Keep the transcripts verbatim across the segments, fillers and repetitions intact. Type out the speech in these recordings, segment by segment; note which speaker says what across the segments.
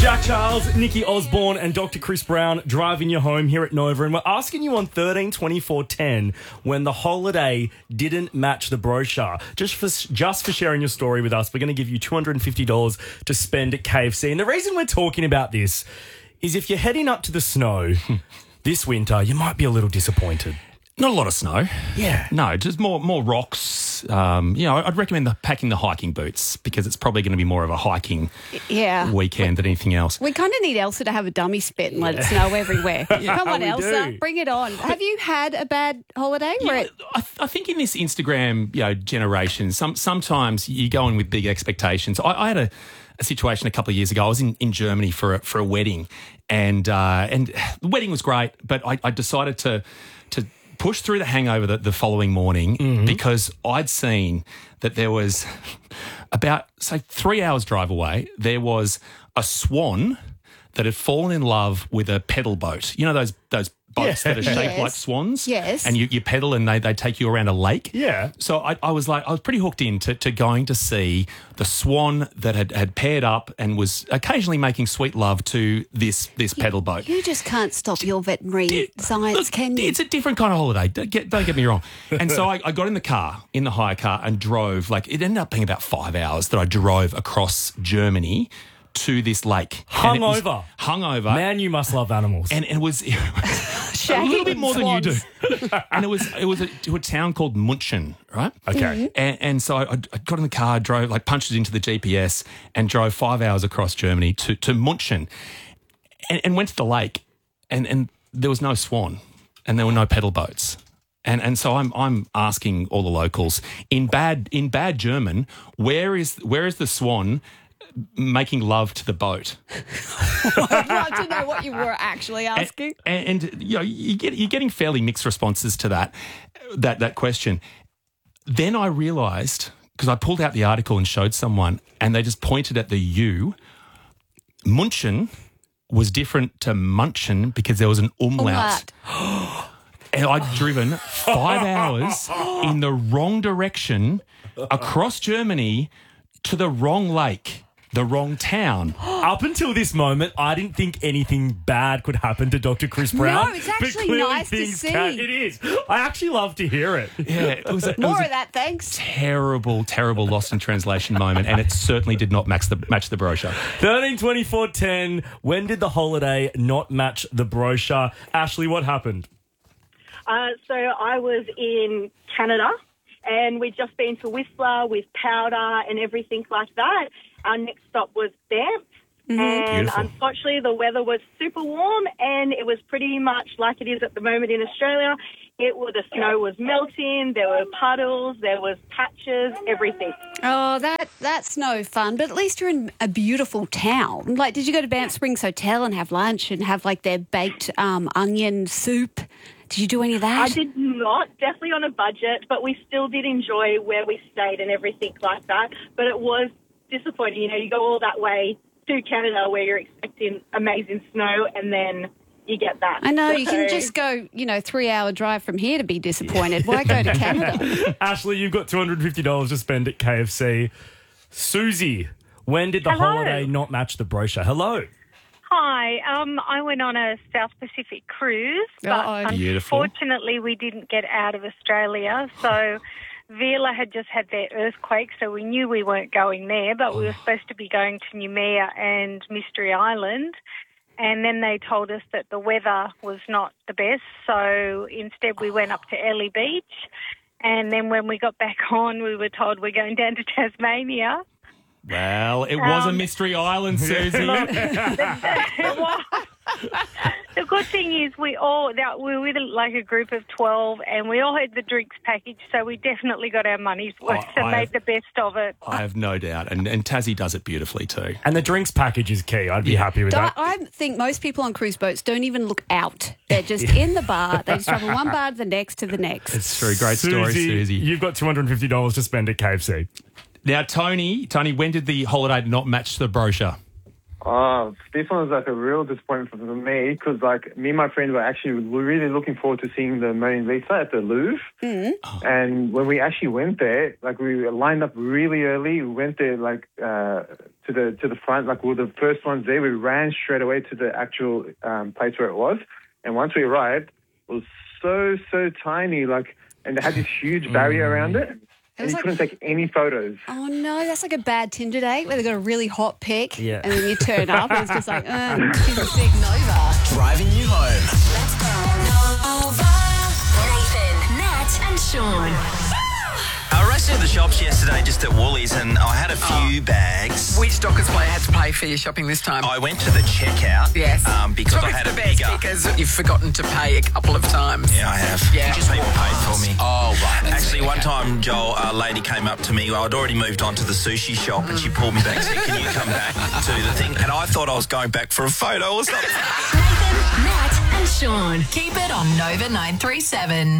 Speaker 1: Jack Charles, Nikki Osborne and Doctor Chris Brown driving you home here at Nova, and we're asking you on thirteen twenty-four ten when the holiday didn't match the brochure. Just for just for sharing your story with us, we're going to give you two hundred fifty dollars to spend at K F C. And the reason we're talking about this is if you're heading up to the snow this winter, you might be a little disappointed.
Speaker 2: Not a lot of snow.
Speaker 1: Yeah.
Speaker 2: No, just more more rocks. Um, you know, I'd recommend the, packing the hiking boots because it's probably going to be more of a hiking
Speaker 3: yeah.
Speaker 2: weekend than anything else.
Speaker 3: We kind of need Elsa to have a dummy spit and let it snow everywhere. Come on,
Speaker 1: we
Speaker 3: Elsa,
Speaker 1: do.
Speaker 3: bring it on. Have you had a bad holiday?
Speaker 2: Yeah,
Speaker 3: Where it-
Speaker 2: I, th- I think in this Instagram you know, generation, some sometimes you go in with big expectations. I, I had a, a situation a couple of years ago. I was in, in Germany for a, for a wedding, and uh, and the wedding was great, but I, I decided to to push through the hangover the, the following morning mm-hmm. because I'd seen that there was about, say, three hours drive away, there was a swan that had fallen in love with a pedal boat. You know those those boats
Speaker 1: Yeah.
Speaker 2: that are shaped
Speaker 3: Yes.
Speaker 2: like swans?
Speaker 3: Yes.
Speaker 2: And you, you pedal and they, they take you around a lake?
Speaker 1: Yeah.
Speaker 2: So I, I was like, I was pretty hooked into to going to see the swan that had, had paired up and was occasionally making sweet love to this this pedal boat.
Speaker 3: You just can't stop your veterinary science,
Speaker 2: Look,
Speaker 3: can you?
Speaker 2: It's a different kind of holiday. Don't get, don't get me wrong. And so I, I got in the car, in the hire car, and drove. Like it ended up being about five hours that I drove across Germany to this lake. And it was
Speaker 1: Hungover.
Speaker 2: Hungover.
Speaker 1: Man, you must love animals.
Speaker 2: And it was, it was a little bit more than you do. And it was it was a, to a town called München, right?
Speaker 1: Okay.
Speaker 2: And, and so I, I got in the car, drove, like punched it into the G P S and drove five hours across Germany to, to München and, and went to the lake and, and there was no swan and there were no pedal boats. And and so I'm I'm asking all the locals in bad in bad German, where is where is the swan making love to the boat?
Speaker 3: I'd love to know what you were actually asking.
Speaker 2: And, and you know, you get, you're getting fairly mixed responses to that, that, that question. Then I realised, because I pulled out the article and showed someone, and they just pointed at the U. München was different to Munchen because there was an umlaut.
Speaker 3: Umlaut.
Speaker 2: And I'd driven five hours in the wrong direction across Germany to the wrong lake. The wrong town.
Speaker 1: Up until this moment, I didn't think anything bad could happen to Doctor Chris Brown.
Speaker 3: No, it's
Speaker 1: but
Speaker 3: actually
Speaker 1: clearly
Speaker 3: nice to
Speaker 1: things
Speaker 3: see.
Speaker 1: Can. It is. I actually love to hear it.
Speaker 2: Yeah, it was a, it
Speaker 3: More
Speaker 2: was a
Speaker 3: of that, thanks.
Speaker 2: terrible, terrible lost in translation moment, and it certainly did not match the match the brochure.
Speaker 1: thirteen twenty-four ten. When did the holiday not match the brochure? Ashley, what happened?
Speaker 4: Uh, so I was in Canada, and we'd just been to Whistler with powder and everything like that. Our next stop was Banff,
Speaker 3: Mm-hmm.
Speaker 4: and
Speaker 2: Beautiful.
Speaker 4: unfortunately the weather was super warm, and it was pretty much like it is at the moment in Australia. It was, the snow was melting, there were puddles, there was patches, everything.
Speaker 3: Oh, that that's no fun. But at least you're in a beautiful town. Like, did you go to Banff Springs Hotel and have lunch and have like their baked um, onion soup? Did you do any of that?
Speaker 4: I did not, definitely on a budget, but we still did enjoy where we stayed and everything like that. But it was disappointing. You know, you go all that way to Canada where you're expecting amazing snow, and then you get that.
Speaker 3: I know, you can
Speaker 4: So-
Speaker 3: just go, you know, three-hour drive from here to be disappointed. Why go to Canada?
Speaker 1: Ashley, you've got two hundred fifty dollars to spend at K F C. Susie, when did the
Speaker 5: Hello.
Speaker 1: holiday not match the brochure? Hello.
Speaker 5: Hi, um, I went on a South Pacific cruise, but
Speaker 3: Uh-oh.
Speaker 2: Beautiful.
Speaker 5: unfortunately we didn't get out of Australia. So Vila had just had their earthquake, so we knew we weren't going there, but we were supposed to be going to Noumea and Mystery Island. And then they told us that the weather was not the best, so instead we went up to Ellie Beach. And then when we got back on, we were told we're going down to Tasmania.
Speaker 2: Well, it was a
Speaker 5: Um,
Speaker 2: mystery island, Susie.
Speaker 5: The good thing is we all that we were with like a group of twelve, and we all had the drinks package, so we definitely got our money's worth
Speaker 2: Oh,
Speaker 5: and
Speaker 2: I-
Speaker 5: made the best of it.
Speaker 2: I have no doubt. And, and Tassie does it beautifully too.
Speaker 1: And the drinks package is key. I'd be happy with
Speaker 3: I,
Speaker 1: that.
Speaker 3: I think most people on cruise boats don't even look out. They're just in the bar. They just travel one bar to the next to the next.
Speaker 2: It's true. Great story, Susie.
Speaker 1: You've got two hundred fifty dollars to spend at K F C.
Speaker 2: Now, Tony, Tony, when did the holiday not match the brochure?
Speaker 6: Oh, this one was like a real disappointment for me because, like, me and my friend were actually really looking forward to seeing the Mona Lisa at the Louvre.
Speaker 3: Mm.
Speaker 6: Oh. And when we actually went there, like, we lined up really early. We went there, like, uh, to the to the front. Like, we were the first ones there. We ran straight away to the actual um, place where it was. And once we arrived, it was so, so tiny, like, and they had this huge barrier around it. And you like, couldn't take any photos.
Speaker 3: Oh, no, that's like a bad Tinder date where they've got a really hot pic
Speaker 1: yeah.
Speaker 3: and then you turn up and it's just like, uh, she's a
Speaker 7: Big Nova.
Speaker 8: Driving you home.
Speaker 7: Let's go. Nova. Nathan, Nat and Sean.
Speaker 8: I raced into the shops yesterday just at Woolies and I had a few oh. bags.
Speaker 9: Which Dockers player had to pay for your shopping this time?
Speaker 8: I went to the checkout.
Speaker 9: Yes.
Speaker 8: Um, because
Speaker 9: Probably
Speaker 8: I had
Speaker 9: the
Speaker 8: a
Speaker 9: best
Speaker 8: bigger...
Speaker 9: because you've forgotten to pay a couple of times.
Speaker 8: Yeah, I have.
Speaker 9: Yeah.
Speaker 8: Just people paid for me.
Speaker 9: Oh, right. That's
Speaker 8: Actually,
Speaker 9: okay.
Speaker 8: one time, Joel, a lady came up to me. I'd already moved on to the sushi shop mm. and she pulled me back and said, can you come back to the thing? And I thought I was going back for a photo or something.
Speaker 7: Nathan, Nat and Sean. Keep it on Nova nine three seven.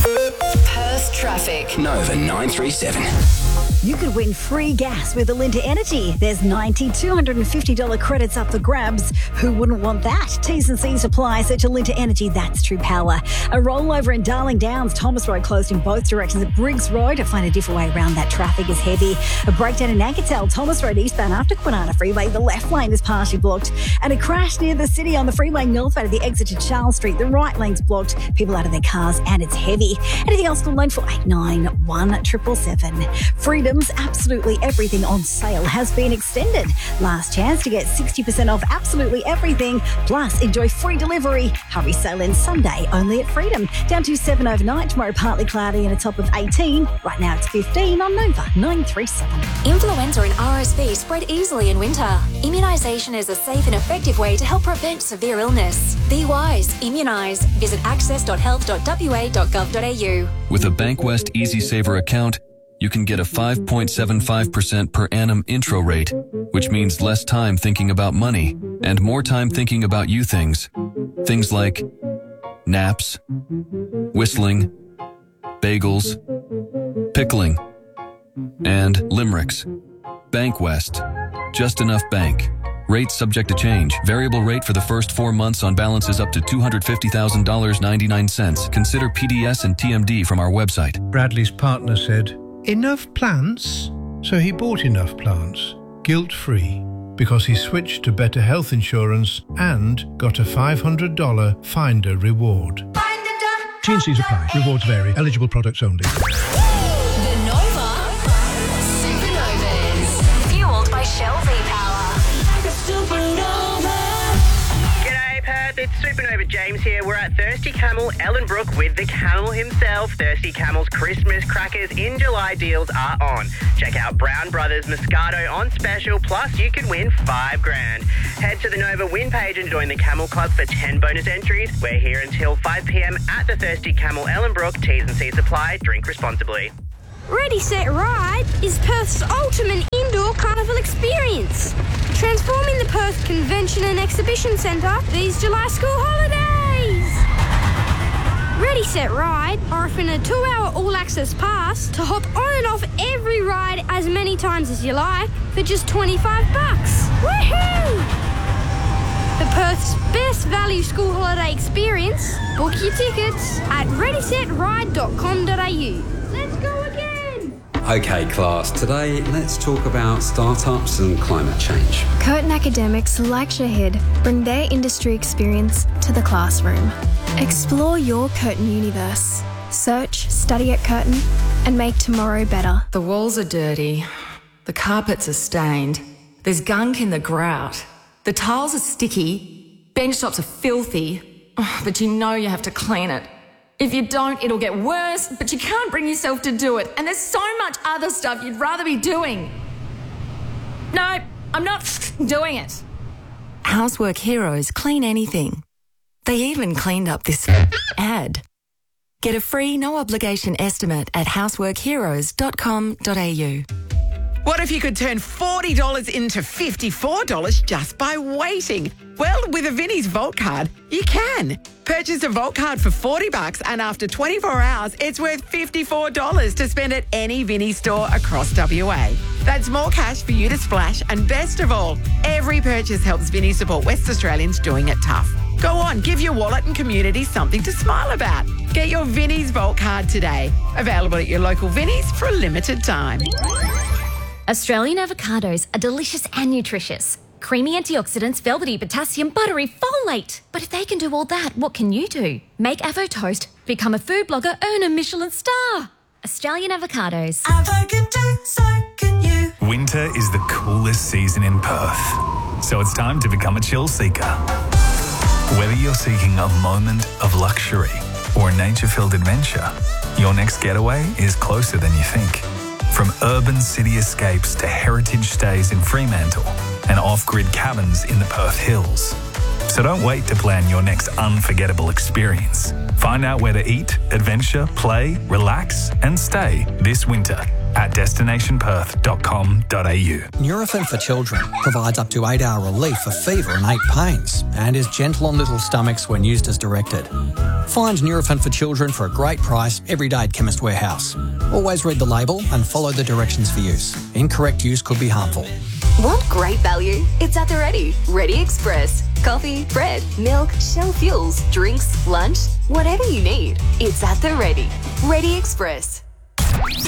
Speaker 7: Perth traffic.
Speaker 8: Nova nine three seven.
Speaker 10: You could win free gas with Alinta Energy. There's ninety, two hundred fifty dollars credits up for grabs. Who wouldn't want that? T's and C's apply. Search Alinta Energy. That's true power. A rollover in Darling Downs. Thomas Road closed in both directions at Briggs Road. To find a different way around that traffic is heavy. A breakdown in Anketel. Thomas Road eastbound after Kwinana Freeway. The left lane is partially blocked. And a crash near the city on the freeway northbound at the exit to Charles Street. The right lane's blocked. People out of their cars and it's heavy. Anything else to loan for eight nine one seven seven seven. Freedom's absolutely everything on sale has been extended. Last chance to get sixty percent off absolutely everything. Plus, enjoy free delivery. Hurry sale ends Sunday only at Freedom. Down to seven overnight. Tomorrow partly cloudy and a top of eighteen. Right now it's fifteen on Nova nine three seven.
Speaker 11: Influenza and R S V spread easily in winter. Immunisation is a safe and effective way to help prevent severe illness. Be wise. Immunise. Visit access dot health dot w a dot gov dot a u.
Speaker 12: With a Bankwest EasySaver account, you can get a five point seven five percent per annum intro rate, which means less time thinking about money and more time thinking about you things. Things like naps, whistling, bagels, pickling, and limericks. Bankwest. Just enough bank. Rates subject to change. Variable rate for the first four months on balances up to two hundred fifty thousand dollars and ninety-nine cents. Consider P D S and T M D from our website.
Speaker 13: Bradley's partner said, "Enough plants?" So he bought enough plants, guilt-free, because he switched to better health insurance and got a five hundred dollars Finder reward. T and C's apply. Rewards vary. Eligible products only.
Speaker 7: The Nova Supernovas. Fueled by Shell V-Power.
Speaker 14: G'day, Perth. It's Supernova James here. We're at Thirsty Camel Ellenbrook with the camel himself. Thirsty Camel's Christmas crackers in July deals are on. Check out Brown Brothers Moscato on special, plus you can win five grand. Head to the Nova win page and join the Camel Club for ten bonus entries. We're here until five p.m. at the Thirsty Camel Ellenbrook. T's and C's apply. Drink responsibly.
Speaker 15: Ready, Set, Ride is Perth's ultimate indoor carnival experience. Transforming the Perth Convention and Exhibition Centre these July school holidays. Ready, Set, Ride are offering a two-hour all-access pass to hop on and off every ride as many times as you like for just twenty-five bucks. Woohoo! The Perth's best value school holiday experience. Book your tickets at ready set ride dot com dot a u. Let's go again!
Speaker 16: Okay, class, today let's talk about startups and climate change.
Speaker 17: Curtin academics like Shahid bring their industry experience to the classroom. Explore your Curtin universe. Search, study at Curtin, and make tomorrow better.
Speaker 18: The walls are dirty. The carpets are stained. There's gunk in the grout. The tiles are sticky. Bench tops are filthy. Oh, but you know you have to clean it. If you don't, it'll get worse, but you can't bring yourself to do it. And there's so much other stuff you'd rather be doing. No, I'm not doing it.
Speaker 19: Housework Heroes clean anything. They even cleaned up this ad. Get a free, no-obligation estimate at housework heroes dot com dot a u.
Speaker 9: What if you could turn forty dollars into fifty-four dollars just by waiting? Well, with a Vinnie's Vault card, you can. Purchase a Vault card for forty bucks and after twenty-four hours, it's worth fifty-four dollars to spend at any Vinnie store across W A. That's more cash for you to splash, and best of all, every purchase helps Vinnie support West Australians doing it tough. Go on, give your wallet and community something to smile about. Get your Vinnie's Vault card today. Available at your local Vinnie's for a limited time.
Speaker 20: Australian avocados are delicious and nutritious. Creamy antioxidants, velvety potassium, buttery folate. But if they can do all that, what can you do? Make Avo Toast, become a food blogger, earn a Michelin star. Australian avocados.
Speaker 21: Avo can do, so can you. Winter is the coolest season in Perth, so it's time to become a chill seeker. Whether you're seeking a moment of luxury or a nature-filled adventure, your next getaway is closer than you think. From urban city escapes to heritage stays in Fremantle and off-grid cabins in the Perth Hills. So don't wait to plan your next unforgettable experience. Find out where to eat, adventure, play, relax and stay this winter at destination perth dot com dot a u.
Speaker 22: Nurofen for Children provides up to eight hour relief for fever and ache pains and is gentle on little stomachs when used as directed. Find Nurofen for Children for a great price every day at Chemist Warehouse. Always read the label and follow the directions for use. Incorrect use could be harmful.
Speaker 11: Want great value? It's at the Ready. Ready Express. Coffee, bread, milk, Shell fuels, drinks, lunch, whatever you need. It's at the Ready. Ready Express.